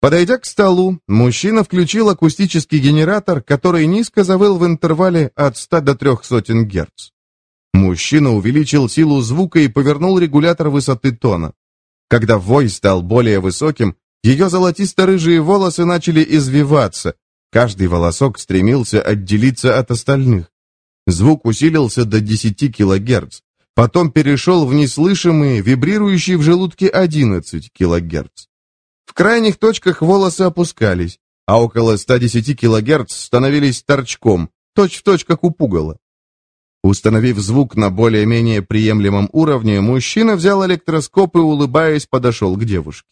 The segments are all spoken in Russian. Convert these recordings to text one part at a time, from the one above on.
Подойдя к столу, мужчина включил акустический генератор, который низко завыл в интервале от 100 до 300 Гц. Мужчина увеличил силу звука и повернул регулятор высоты тона. Когда вой стал более высоким, ее золотисто-рыжие волосы начали извиваться. Каждый волосок стремился отделиться от остальных. Звук усилился до 10 кГц, потом перешел в неслышимые, вибрирующие в желудке 11 кГц. В крайних точках волосы опускались, а около 110 кГц становились торчком, точь-в-точь, как у пугала. Установив звук на более-менее приемлемом уровне, мужчина взял электроскоп и, улыбаясь, подошел к девушке.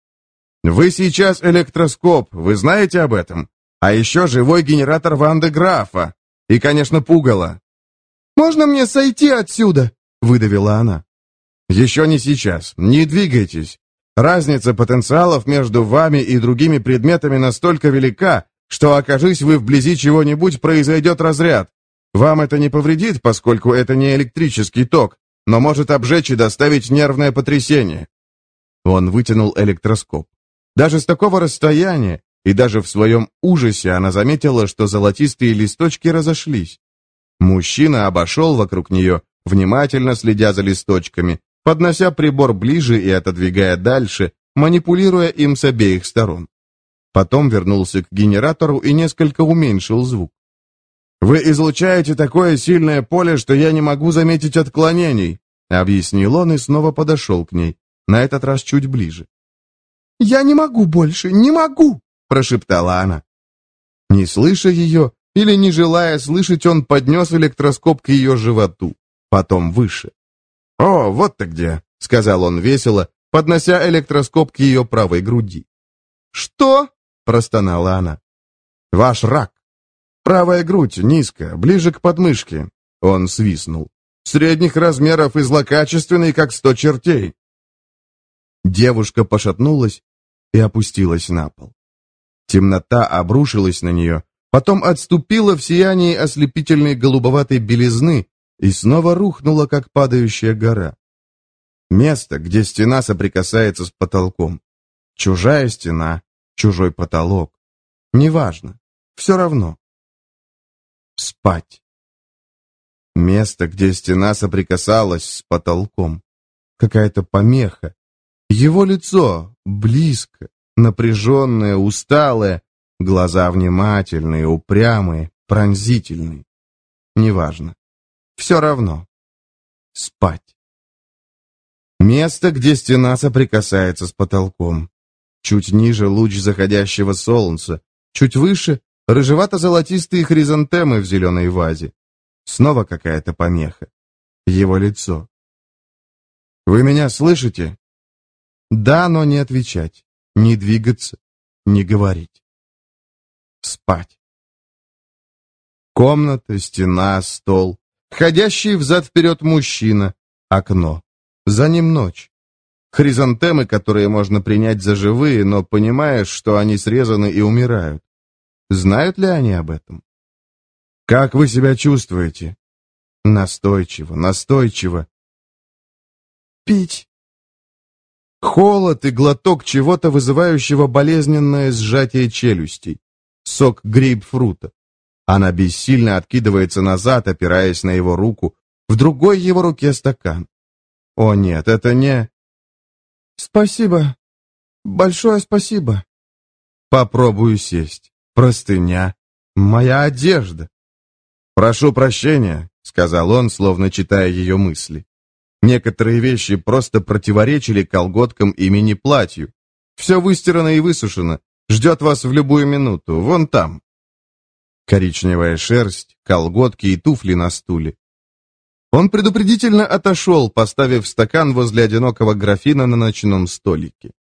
«Вы сейчас электроскоп, вы знаете об этом? А еще живой генератор Ван де Графа. И, конечно, пугало». «Можно мне сойти отсюда?» — выдавила она. «Еще не сейчас. Не двигайтесь. Разница потенциалов между вами и другими предметами настолько велика, что, окажись вы вблизи чего-нибудь, произойдет разряд. Вам это не повредит, поскольку это не электрический ток, но может обжечь и доставить нервное потрясение». Он вытянул электроскоп. Даже с такого расстояния, и даже в своем ужасе она заметила, что золотистые листочки разошлись. Мужчина обошел вокруг нее, внимательно следя за листочками, поднося прибор ближе и отодвигая дальше, манипулируя им с обеих сторон. Потом вернулся к генератору и несколько уменьшил звук. «Вы излучаете такое сильное поле, что я не могу заметить отклонений», объяснил он и снова подошел к ней, на этот раз чуть ближе. «Я не могу больше, не могу!» прошептала она. Не слыша ее или не желая слышать, он поднес электроскоп к ее животу, потом выше. «О, вот ты где», — сказал он весело, поднося электроскоп к ее правой груди. «Что?» — простонала она. «Ваш рак. Правая грудь, низко, ближе к подмышке». Он свистнул. «Средних размеров и злокачественный, как 100 чертей». Девушка пошатнулась и опустилась на пол. Темнота обрушилась на нее, потом отступила в сиянии ослепительной голубоватой белизны и снова рухнула, как падающая гора. Место, где стена соприкасается с потолком. Чужая стена, чужой потолок. Неважно, все равно. Спать. Место, где стена соприкасалась с потолком. Какая-то помеха. Его лицо близко, напряженное, усталое, глаза внимательные, упрямые, пронзительные. Неважно. Все равно. Спать. Место, где стена соприкасается с потолком. Чуть ниже луч заходящего солнца, чуть выше рыжевато-золотистые хризантемы в зеленой вазе. Снова какая-то помеха. Его лицо. «Вы меня слышите?» «Да, но не отвечать, не двигаться, не говорить. Спать». Комната, стена, стол, ходящий взад-вперед мужчина, окно. За ним ночь. Хризантемы, которые можно принять за живые, но понимаешь, что они срезаны и умирают. Знают ли они об этом? «Как вы себя чувствуете?» Настойчиво, настойчиво. «Пить». Холод и глоток чего-то, вызывающего болезненное сжатие челюстей. Сок грейпфрута. Она бессильно откидывается назад, опираясь на его руку. В другой его руке стакан. О нет, это не... «Спасибо. Большое спасибо». Попробую сесть. Простыня. Моя одежда. «Прошу прощения», — сказал он, словно читая ее мысли. Некоторые вещи просто противоречили колготкам и мини-платью. Все выстирано и высушено. Ждет вас в любую минуту. Вон там. Коричневая шерсть, колготки и туфли на стуле. Он предупредительно отошел, поставив стакан возле одинокого графина на ночном столике.